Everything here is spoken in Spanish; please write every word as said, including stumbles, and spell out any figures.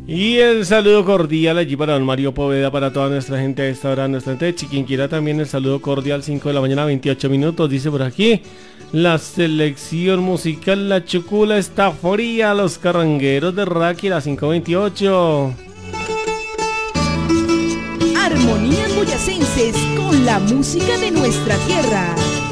Y el saludo cordial allí para don Mario Poveda, para toda nuestra gente a esta hora, nuestra gente de Chiquinquirá también el saludo cordial, cinco de la mañana, veintiocho minutos, dice por aquí. La selección musical, la chucula está fría, los carrangueros de Raqui, la cinco veintiocho. Armonías boyacenses con la música de nuestra tierra.